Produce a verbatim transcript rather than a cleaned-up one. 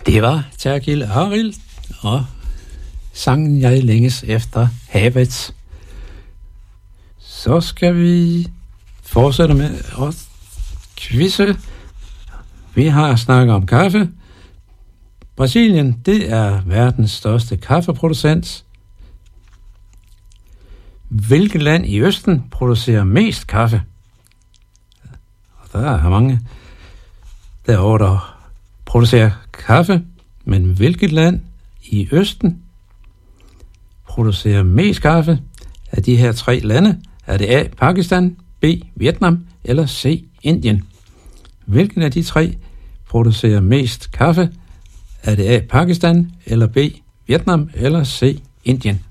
Det var Terkild Arild og sangen Jeg længes efter havet. Så skal vi fortsætte med at quizze. Vi har snakket om kaffe. Brasilien, det er verdens største kaffeproducent. Hvilket land i Østen producerer mest kaffe? Og der er mange derovre, der producerer kaffe, men hvilket land i Østen producerer mest kaffe? Af de her tre lande er det A. Pakistan, B. Vietnam eller C. Indien. Hvilken af de tre producerer mest kaffe? Er det A. Pakistan eller B. Vietnam eller C. Indien?